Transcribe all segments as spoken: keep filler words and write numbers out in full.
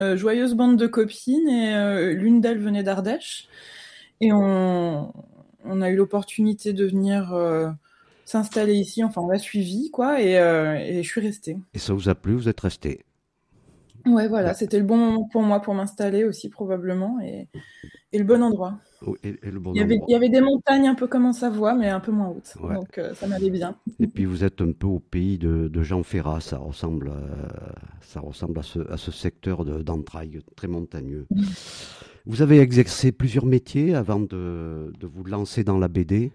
euh, joyeuse bande de copines et euh, l'une d'elles venait d'Ardèche. Et on, on a eu l'opportunité de venir euh, s'installer ici. Enfin, on l'a suivi, quoi, et, euh, et je suis restée. Et ça vous a plu, vous êtes resté. Ouais, voilà, Ben, c'était le bon moment pour moi pour m'installer aussi, probablement, et, et le bon endroit. oh, et, et le bon Il y avait, endroit. il y avait des montagnes un peu comme en Savoie, mais un peu moins hautes. Ouais. Donc, euh, ça m'allait bien. Et puis vous êtes un peu au pays de, de Jean Ferrat, ça ressemble, à, ça ressemble à ce, à ce secteur de- d'entrailles très montagneux. Vous avez exercé plusieurs métiers avant de, de vous lancer dans la B D.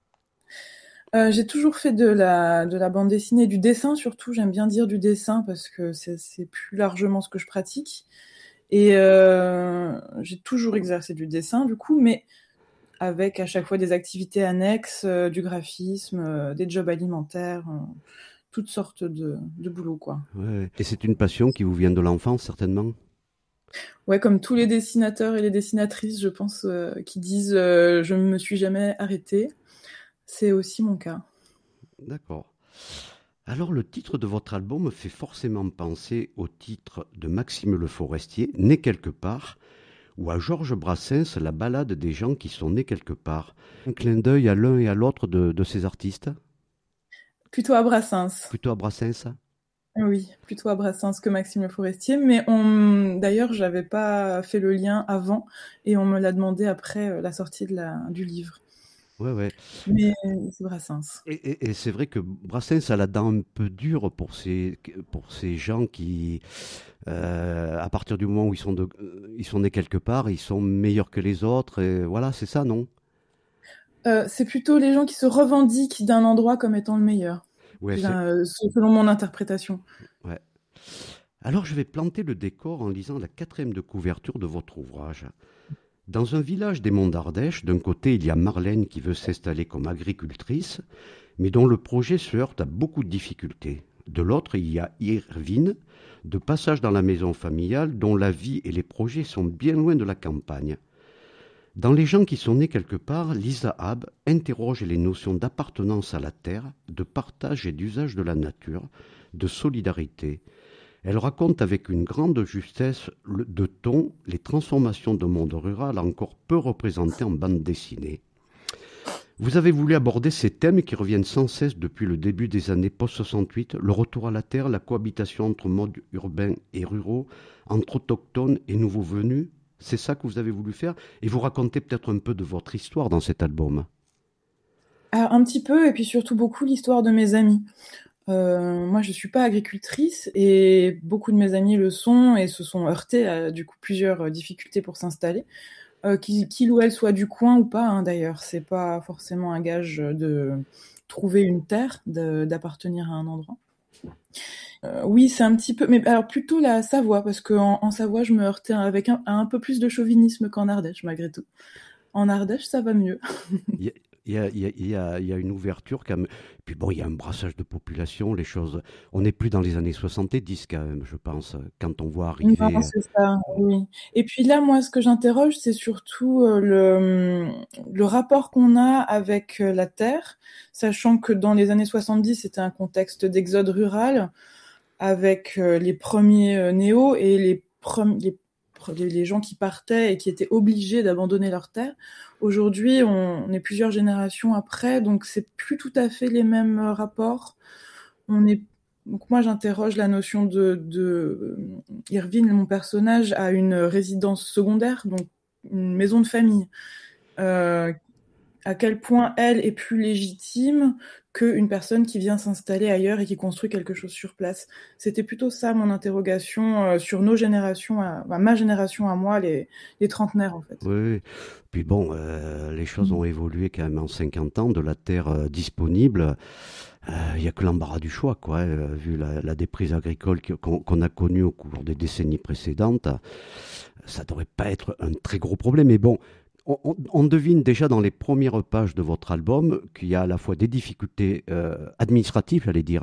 Euh, j'ai toujours fait de la, de la bande dessinée, du dessin surtout. J'aime bien dire du dessin parce que c'est, c'est plus largement ce que je pratique. Et euh, j'ai toujours exercé du dessin, du coup, mais avec à chaque fois des activités annexes, euh, du graphisme, euh, des jobs alimentaires, euh, toutes sortes de, de boulots, quoi. Ouais. Et c'est une passion qui vous vient de l'enfance, certainement. Ouais, comme tous les dessinateurs et les dessinatrices, je pense, euh, qui disent euh, je ne me suis jamais arrêtée, c'est aussi mon cas. D'accord. Alors le titre de votre album fait forcément penser au titre de Maxime Le Forestier, Né quelque part, ou à Georges Brassens, La balade des gens qui sont nés quelque part. Un clin d'œil à l'un et à l'autre de, de ces artistes. Plutôt à Brassens. Plutôt à Brassens. Oui, plutôt à Brassens que Maxime Le Forestier, mais on, d'ailleurs, j'avais pas fait le lien avant et on me l'a demandé après euh, la sortie de la, du livre. Ouais, ouais. Mais c'est Brassens. Et, et- et c'est vrai que Brassens a la dent un peu dure pour ces, pour ces gens qui, euh, à partir du moment où ils sont, de, euh, ils sont nés quelque part, ils sont meilleurs que les autres. Et voilà, c'est ça, non? Euh, c'est plutôt les gens qui se revendiquent d'un endroit comme étant le meilleur, Ouais, c'est, J'ai- euh, selon mon interprétation. ouais. Alors je vais planter le décor en lisant la quatrième de couverture de votre ouvrage. Dans un village des monts d'Ardèche, d'un côté il y a Marlène qui veut s'installer comme agricultrice, mais dont le projet se heurte à beaucoup de difficultés. De l'autre, il y a Irvine, de passage dans la maison familiale, dont la vie et les projets sont bien loin de la campagne. Dans Les gens qui sont nés quelque part, Lisa Hab interroge les notions d'appartenance à la terre, de partage et d'usage de la nature, de solidarité. Elle raconte avec une grande justesse de ton les transformations d'un monde rural encore peu représenté en bande dessinée. Vous avez voulu aborder ces thèmes qui reviennent sans cesse depuis le début des années post-soixante-huit, le retour à la terre, la cohabitation entre modes urbains et ruraux, entre autochtones et nouveaux venus. C'est ça que vous avez voulu faire et vous racontez peut-être un peu de votre histoire dans cet album. Ah, un petit peu, et puis surtout beaucoup l'histoire de mes amis. Euh, moi, je suis pas agricultrice et beaucoup de mes amis le sont et se sont heurtés à du coup plusieurs euh, difficultés pour s'installer. Euh, qu'il qu'il ou elle soit du coin ou pas, hein, d'ailleurs, c'est pas forcément un gage de trouver une terre, de- d'appartenir à un endroit. Euh, oui, c'est un petit peu, mais alors plutôt la Savoie, parce qu'en en Savoie, je me heurtais avec un, à un peu plus de chauvinisme qu'en Ardèche, malgré tout. En Ardèche, ça va mieux. Il y a, il y a- il y a- il y a- il y a une ouverture quand même. Puis bon, il y a un brassage de population, les choses. On n'est plus dans les années soixante-dix quand même, je pense, quand on voit Non, arriver. c'est ça, oui. Et puis là, moi, ce que j'interroge, c'est surtout euh, le, le rapport qu'on a avec euh, la terre, sachant que dans les années soixante-dix, c'était un contexte d'exode rural, avec euh, les premiers euh, néos et les, premi- les, les, les gens qui partaient et qui étaient obligés d'abandonner leur terre. Aujourd'hui, on, on est plusieurs générations après, donc c'est plus tout à fait les mêmes euh, rapports. On est donc moi j'interroge la notion de, de Irvine, mon personnage, a une résidence secondaire, donc une maison de famille. Euh, à quel point elle est plus légitime qu'une personne qui vient s'installer ailleurs et qui construit quelque chose sur place. C'était plutôt ça mon interrogation euh, sur nos générations, à, enfin, ma génération à moi, les, les trentenaires en fait. Oui, oui. Puis bon, euh, les choses ont évolué quand même en cinquante ans, de la terre euh, disponible. euh, Il n'y a que l'embarras du choix, quoi, hein, euh, vu la, la déprise agricole qui- qu'on qu'on a connue au cours des décennies précédentes. Ça ne devrait pas être un très gros problème. Mais bon, on, on- on devine déjà dans les premières pages de votre album qu'il y a à la fois des difficultés euh, administratives, j'allais dire, hein.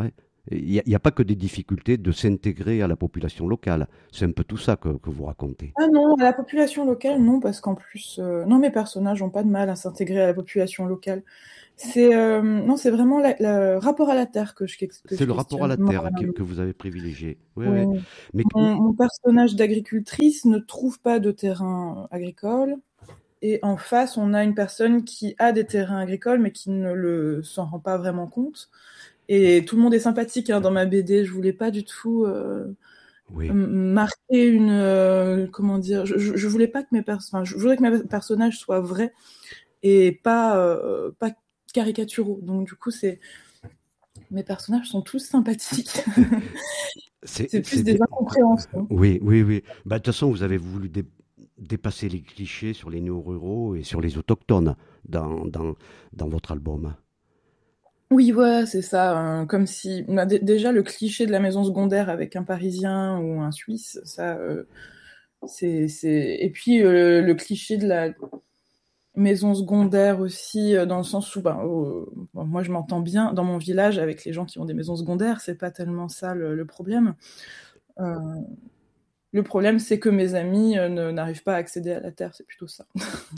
Il n'y a, il y a pas que des difficultés de s'intégrer à la population locale. C'est un peu tout ça que, que vous racontez. Ah non, à la population locale, non, parce qu'en plus, euh, non, mes personnages n'ont pas de mal à s'intégrer à la population locale. C'est euh, non, c'est vraiment la- le rapport à la terre que je, que C'est je le rapport à questionne. la Moi, terre que, que vous avez privilégié. Oui, oui. oui. Mais Mon, mon personnage d'agricultrice ne trouve pas de terrain agricole. Et en face, on a une personne qui a des terrains agricoles, mais qui ne le s'en rend pas vraiment compte. Et tout le monde est sympathique hein, dans ma B D. Je voulais pas du tout euh, oui. marquer une euh, comment dire. Je, je, je voulais pas que mes personnages, je voulais que mes personnages soient vrais et pas euh, pas caricaturaux. Donc du coup, c'est mes personnages sont tous sympathiques. C'est, C'est plus c'est des bien. incompréhensions. Oui, oui, oui. Bah, de toute façon, vous avez voulu dé- dépasser les clichés sur les néo-ruraux et sur les autochtones dans, dans, dans votre album. Oui, voilà, c'est ça. euh, comme si bah, dé- déjà le cliché de la maison secondaire avec un Parisien ou un Suisse, ça, euh, c'est, c'est. Et puis euh, le cliché de la maison secondaire aussi, euh, dans le sens où, ben, euh, bon, moi je m'entends bien dans mon village avec les gens qui ont des maisons secondaires, c'est pas tellement ça le, le problème. Euh, le problème, c'est que mes amis euh, ne- n'arrivent pas à accéder à la terre, c'est plutôt ça.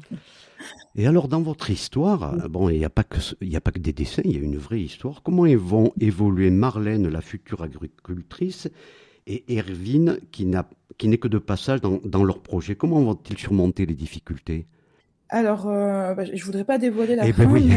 Et alors, dans votre histoire, euh, bon, il n'y a pas que, ce- il y a pas que des dessins, il y a une vraie histoire. Comment é- vont évoluer Marlène, la future agricultrice, et Erwin, qui n'a, qui n'est que de passage dans, dans leur projet? Comment vont-ils surmonter les difficultés? Alors, euh, bah, je voudrais pas dévoiler la Eh ben fin, oui. mais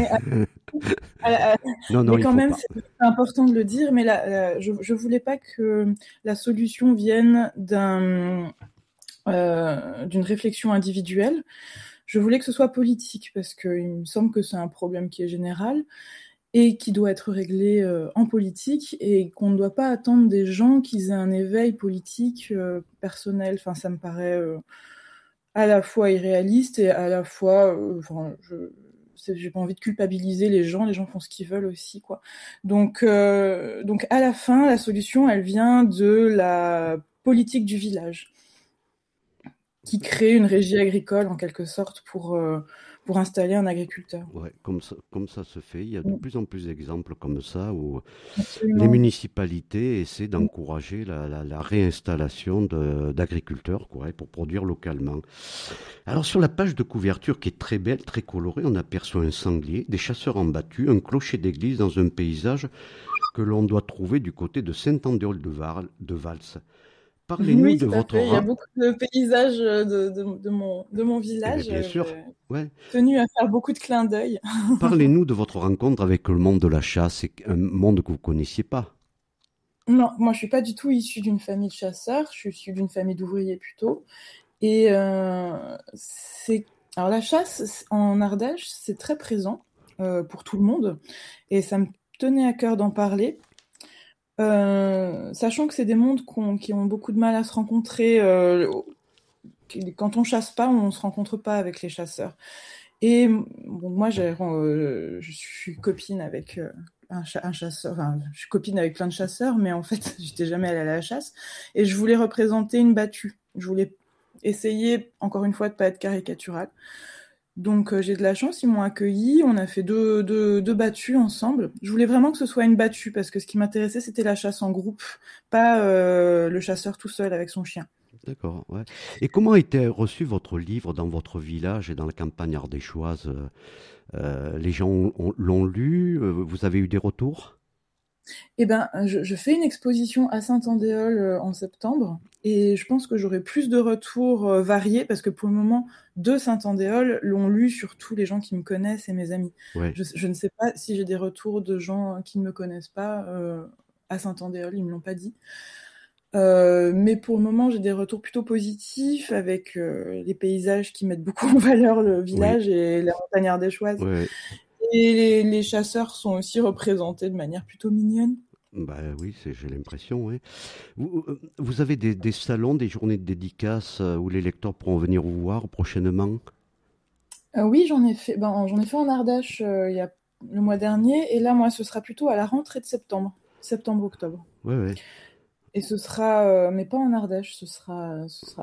à, Non, non, mais il quand faut même, pas. c'est important de le dire, mais la- la- je ne voulais pas que la solution vienne d'un, euh, d'une réflexion individuelle. Je voulais que ce soit politique, parce qu'il me semble que c'est un problème qui est général et qui doit être réglé euh, en politique, et qu'on ne doit pas attendre des gens qu'ils aient un éveil politique euh, personnel. Enfin, ça me paraît euh, à la fois irréaliste et à la fois, euh, enfin, je, c'est- j'ai pas envie de culpabiliser les gens, les gens font ce qu'ils veulent aussi, quoi. Donc, euh, donc à la fin, la solution, elle vient de la politique du village, qui crée une régie agricole en quelque sorte pour, euh, pour installer un agriculteur. Ouais, comme ça, comme ça se fait. Il y a de plus en plus d'exemples comme ça où les Absolument. municipalités essaient d'encourager la, la- la réinstallation de- d'agriculteurs, quoi, pour produire localement. Alors sur la page de couverture qui est très belle, très colorée, on aperçoit un sanglier, des chasseurs en battu, un clocher d'église dans un paysage que l'on doit trouver du côté de Saint-Andéol de, Val- de Vals. Parlez-nous Oui, de tout à votre fait. Il y a ren- beaucoup de paysages de, de, de mon, de mon Eh bien, village. bien sûr, J'ai ouais. tenu à faire beaucoup de clins d'œil. Parlez-nous de votre rencontre avec le monde de la chasse, c'est un monde que vous connaissiez pas. Non, moi je suis pas du tout issue d'une famille de chasseurs, je suis issue d'une famille d'ouvriers plutôt. Et euh, c'est alors la chasse en Ardèche, c'est très présent euh, pour tout le monde, et ça me tenait à cœur d'en parler, Euh, sachant que c'est des mondes qu'on- qui ont beaucoup de mal à se rencontrer. Euh, quand on chasse pas, on se rencontre pas avec les chasseurs. Et bon, moi, j'ai, euh, je suis copine avec euh, un, cha- un chasseur, enfin, je suis copine avec plein de chasseurs, mais en fait, j'étais jamais allée à la chasse. Et je voulais représenter une battue. Je voulais essayer, encore une fois, de pas être caricaturale. Donc, euh, j'ai de la chance, ils m'ont accueilli. On a fait deux, deux, deux battues ensemble. Je voulais vraiment que ce soit une battue, parce que ce qui m'intéressait, c'était la chasse en groupe, pas euh, le chasseur tout seul avec son chien. D'accord, ouais. Et comment a été reçu votre livre dans votre village et dans la campagne ardéchoise? Euh, euh, les gens ont- l'ont lu? euh, Vous avez eu des retours? Eh ben, je, je fais une exposition à Saint-Andéol euh, en septembre, et je pense que j'aurai plus de retours euh, variés, parce que pour le moment, de Saint-Andéol l'ont lu surtout les gens qui me connaissent et mes amis. Ouais, Je, je ne sais pas si j'ai des retours de gens qui ne me connaissent pas euh, à Saint-Andéol, ils me l'ont pas dit. Euh, mais pour le moment, j'ai des retours plutôt positifs, avec euh, les paysages qui mettent beaucoup en valeur le oui, village et la montagne ardéchoise. ouais. Et les, les chasseurs sont aussi représentés de manière plutôt mignonne. Bah oui, c'est, j'ai l'impression, ouais. Vous, euh, vous avez des, des salons, des journées de dédicaces euh, où les lecteurs pourront venir vous voir prochainement? Euh, oui, j'en ai fait, ben, j'en ai fait en Ardèche euh, il y a le mois dernier, et là, moi, ce sera plutôt à la rentrée de septembre, septembre-octobre. Ouais, ouais. Et ce sera, euh, mais pas en Ardèche, ce sera, ce sera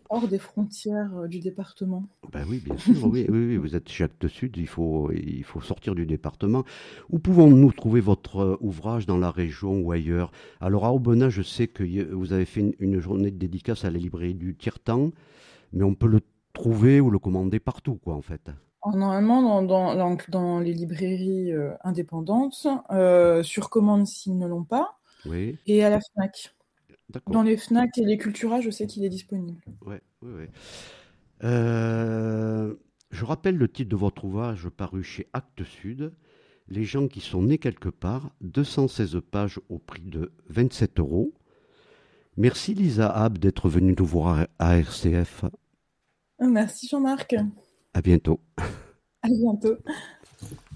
hors des frontières euh, du département. Ben oui, bien sûr, oui, oui, oui, vous êtes chez Actes Sud, il faut, il faut sortir du département. Où pouvons-nous trouver votre euh, ouvrage dans la région ou ailleurs? Alors à Aubenas, je sais que y- vous avez fait une, une journée de dédicace à la librairie du Tiers-Temps, mais on peut le trouver ou le commander partout, quoi, en fait. Alors, normalement, dans, dans, dans- dans les librairies euh, indépendantes, euh, sur commande s'ils ne l'ont pas, Oui, et à la Fnac. Dans d'accord. les Fnac et les Cultura, je sais qu'il est disponible. Ouais, oui, oui. Euh, je rappelle le titre de votre ouvrage paru chez Actes Sud, Les gens qui sont nés quelque part, deux cent seize pages au prix de vingt-sept euros. Merci Lisa Ab d'être venue nous voir à R C F. Merci Jean-Marc. À bientôt. À bientôt.